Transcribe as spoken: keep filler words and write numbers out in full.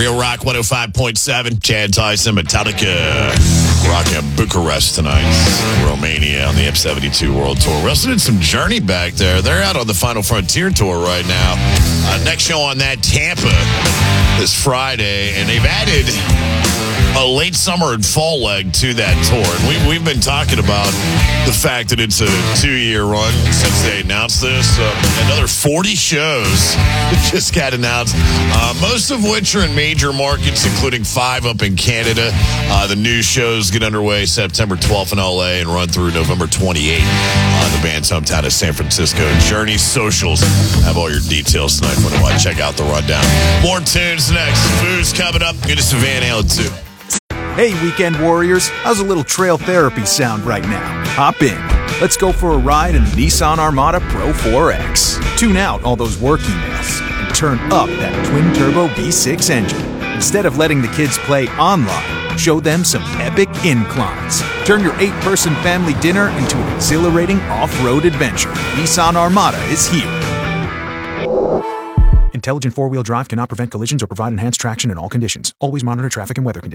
Real Rock one oh five point seven. Chad Tyson, Metallica. Rocking Bucharest tonight. Romania on the M seventy-two World Tour. We also did some Journey back there. They're out on the Final Frontier Tour right now. Uh, next show on that, Tampa, this Friday. And they've added a late summer and fall leg to that tour. And we, we've been talking about the fact that it's a two-year run since they announced this. Uh, another forty shows just got announced, uh, most of which are in major markets, including five up in Canada. Uh, the new shows get underway September twelfth in L A and run through November twenty-eighth on the band's hometown of San Francisco. Journey socials have all your details tonight for the one. Check out the rundown. More tunes next. Food's coming up. Get us to Van Halen too. Hey, Weekend Warriors, how's a little trail therapy sound right now? Hop in. Let's go for a ride in the Nissan Armada Pro four X. Tune out all those work emails and turn up that twin-turbo V six engine. Instead of letting the kids play online, show them some epic inclines. Turn your eight-person family dinner into an exhilarating off-road adventure. Nissan Armada is here. Intelligent four-wheel drive cannot prevent collisions or provide enhanced traction in all conditions. Always monitor traffic and weather conditions.